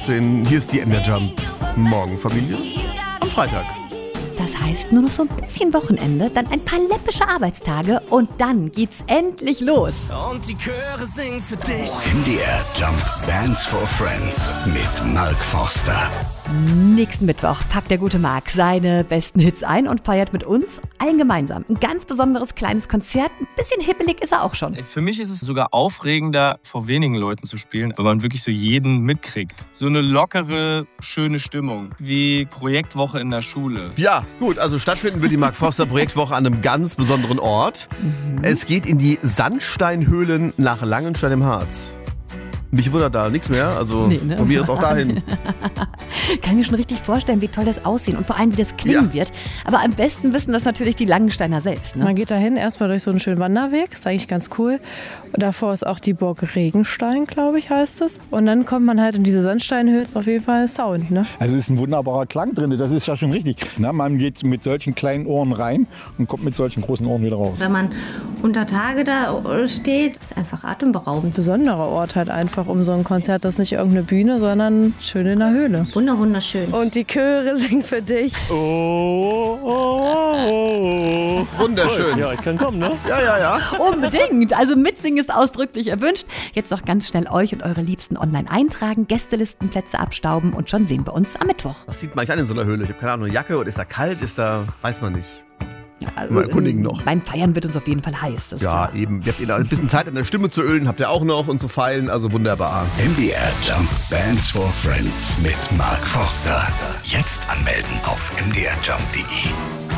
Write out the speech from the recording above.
13. Hier ist die MDR Jump Morgenfamilie am Freitag. Das heißt, nur noch so ein bisschen Wochenende, dann ein paar läppische Arbeitstage und dann geht's endlich los. Und die Chöre singen für dich. MDR Jump Bands for Friends mit Mark Forster. Nächsten Mittwoch packt der gute Marc seine besten Hits ein und feiert mit uns allen gemeinsam ein ganz besonderes kleines Konzert. Ein bisschen hippelig ist er auch schon. Für mich ist es sogar aufregender, vor wenigen Leuten zu spielen, weil man wirklich so jeden mitkriegt. So eine lockere, schöne Stimmung, wie Projektwoche in der Schule. Ja, gut, also stattfinden wird die Mark Forster Projektwoche an einem ganz besonderen Ort. Es geht in die Sandsteinhöhlen nach Langenstein im Harz. Mich wundert da nichts mehr, also Nee, ne? von mir ist auch dahin. Kann ich mir schon richtig vorstellen, wie toll das aussehen und vor allem, wie das klingen wird. Aber am besten wissen das natürlich die Langensteiner selbst. Ne? Man geht dahin erstmal durch so einen schönen Wanderweg, ist eigentlich ganz cool. Und davor ist auch die Burg Regenstein, glaube ich, heißt es. Und dann kommt man halt in diese Sandsteinhöhle, ist auf jeden Fall Sound. Ne? Also es ist ein wunderbarer Klang drin, das ist ja schon richtig. Na, man geht mit solchen kleinen Ohren rein und kommt mit solchen großen Ohren wieder raus. Wenn man unter Tage da steht, ist einfach atemberaubend. Besonderer Ort halt einfach um so ein Konzert, das ist nicht irgendeine Bühne, sondern schön in der Höhle. Wunderschön. Und die Chöre singen für dich. Wunderschön. Ja, ich kann kommen, ne? Ja. Unbedingt. Also mitsingen ist ausdrücklich erwünscht. Jetzt noch ganz schnell euch und eure Liebsten online eintragen, Gästelistenplätze abstauben und schon sehen wir uns am Mittwoch. Was sieht man eigentlich an in so einer Höhle? Ich habe keine Ahnung, eine Jacke oder ist da kalt? Ist da, weiß man nicht. Ja, Mal erkundigen noch. Beim Feiern wird uns auf jeden Fall heiß. Das ist Ja, klar. eben. Ihr habt ein bisschen Zeit an der Stimme zu ölen, habt ihr auch noch und zu feilen, also wunderbar. MDR Jump Bands for Friends mit Mark Forster. Jetzt anmelden auf mdrjump.de.